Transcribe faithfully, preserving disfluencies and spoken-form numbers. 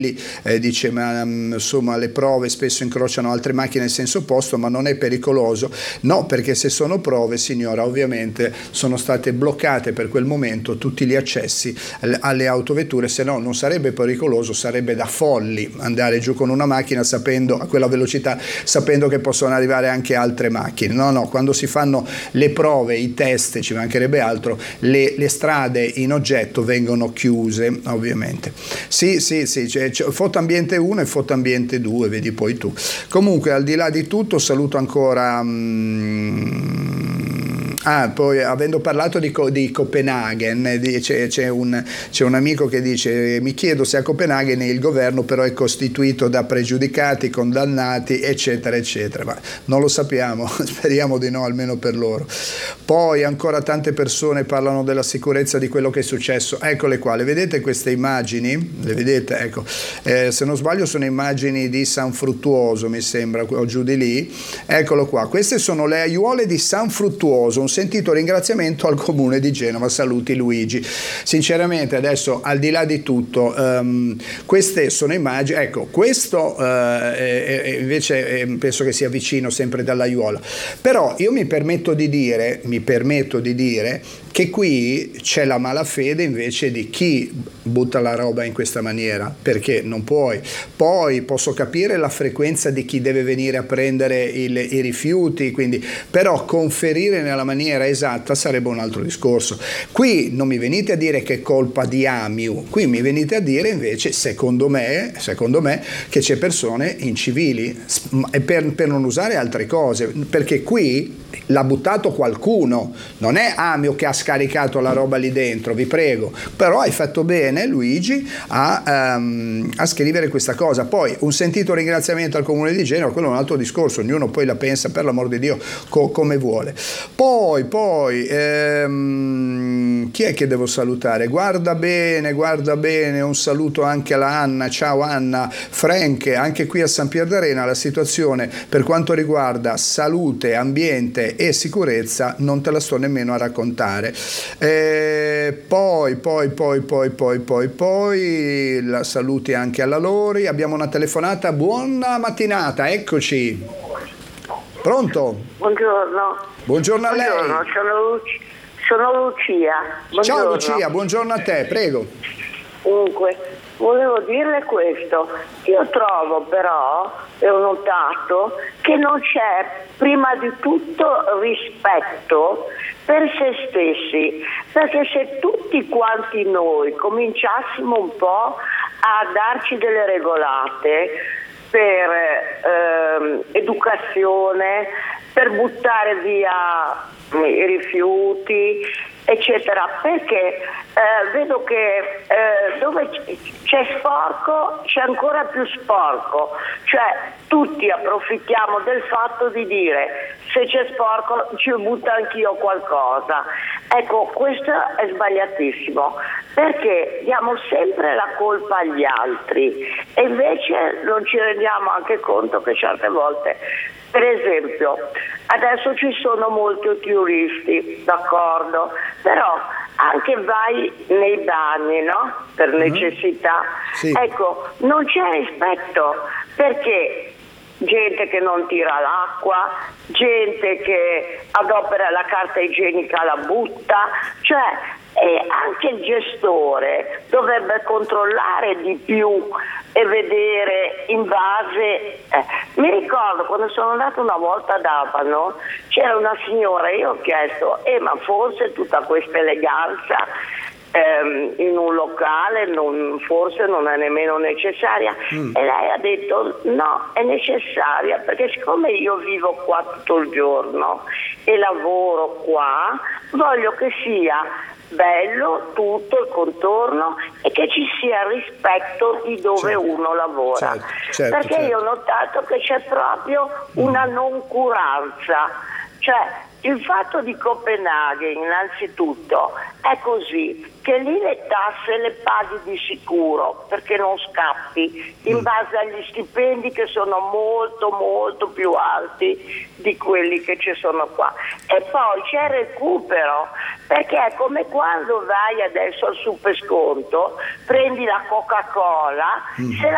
Eh, dice ma insomma le prove spesso incrociano altre macchine in senso opposto, ma non è pericoloso? No, perché se sono prove, signora, ovviamente sono state bloccate per quel momento tutti gli accessi alle autovetture, se no non sarebbe pericoloso, sarebbe da folli andare giù con una macchina sapendo a quella velocità, sapendo che possono arrivare anche altre macchine. No, no, quando si fanno le prove, i test, ci mancherebbe altro, le, le strade in oggetto vengono chiuse, ovviamente. Sì, sì, sì, c'è foto ambiente uno e foto ambiente due, vedi poi tu. Comunque, al di là di tutto, saluto ancora mm, ah, poi avendo parlato di, di Copenaghen, c'è, c'è, un, c'è un amico che dice: mi chiedo se a Copenaghen il governo però è costituito da pregiudicati, condannati, eccetera eccetera, ma non lo sappiamo, speriamo di no, almeno per loro. Poi ancora tante persone parlano della sicurezza di quello che è successo, eccole qua, le vedete queste immagini? Le vedete? Ecco, eh, se non sbaglio sono immagini di San Fruttuoso, mi sembra, o giù di lì, eccolo qua, queste sono le aiuole di San Fruttuoso, un sentito ringraziamento al comune di Genova, saluti Luigi. Sinceramente adesso, al di là di tutto, um, queste sono immagini, ecco, questo uh, è, è, invece è, penso che sia vicino sempre dall'aiuola, però io mi permetto di dire, mi permetto di dire che qui c'è la malafede invece di chi butta la roba in questa maniera, perché non puoi. Poi posso capire la frequenza di chi deve venire a prendere il, i rifiuti, quindi, però conferire nella maniera esatta sarebbe un altro discorso. Qui non mi venite a dire che è colpa di Amiu, qui mi venite a dire invece, secondo me, secondo me che c'è persone incivili, per, per non usare altre cose, perché qui l'ha buttato qualcuno, non è Amiu che ha scaricato la roba lì dentro, vi prego, però hai fatto bene Luigi a, um, a scrivere questa cosa. Poi un sentito ringraziamento al comune di Genova, quello è un altro discorso, ognuno poi la pensa per l'amor di Dio co- come vuole. Poi poi ehm, chi è che devo salutare? Guarda bene, guarda bene, un saluto anche alla Anna, ciao Anna, Franche, anche qui a San Pier d'Arena la situazione per quanto riguarda salute, ambiente e sicurezza non te la sto nemmeno a raccontare. Eh, poi, poi, poi, poi, poi, poi, poi, la saluti anche alla Lori. Abbiamo una telefonata. Buona mattinata, eccoci. Pronto? Buongiorno. Buongiorno a lei. Buongiorno, sono, Luci- sono Lucia. Buongiorno. Ciao Lucia, buongiorno a te, prego. Comunque, volevo dirle questo. Io trovo però, e ho notato, che non c'è prima di tutto rispetto per se stessi, perché se tutti quanti noi cominciassimo un po' a darci delle regolate per ehm, educazione, per buttare via i rifiuti, eccetera, perché eh, vedo che eh, dove c'è sporco c'è ancora più sporco, cioè tutti approfittiamo del fatto di dire se c'è sporco ci butto anch'io qualcosa. Ecco, questo è sbagliatissimo, perché diamo sempre la colpa agli altri e invece non ci rendiamo anche conto che certe volte, per esempio, adesso ci sono molti turisti, d'accordo, però anche vai nei bagni, no? Per necessità. Sì. Ecco, non c'è rispetto, perché gente che non tira l'acqua, gente che adopera la carta igienica, la butta, cioè e anche il gestore dovrebbe controllare di più e vedere in base. Eh, mi ricordo quando sono andata una volta ad Abano, c'era una signora, io ho chiesto, eh ma forse tutta questa eleganza ehm, in un locale non, forse non è nemmeno necessaria, mm. e lei ha detto no, è necessaria, perché siccome io vivo qua tutto il giorno e lavoro qua, voglio che sia bello tutto il contorno e che ci sia rispetto di dove certo. uno lavora, certo, certo, perché certo. io ho notato che c'è proprio una noncuranza, cioè il fatto di Copenaghen innanzitutto è così, che lì le tasse le paghi di sicuro perché non scappi in mm. base agli stipendi che sono molto molto più alti di quelli che ci sono qua, e poi c'è il recupero, perché è come quando vai adesso al super sconto, prendi la Coca-Cola, mm. se la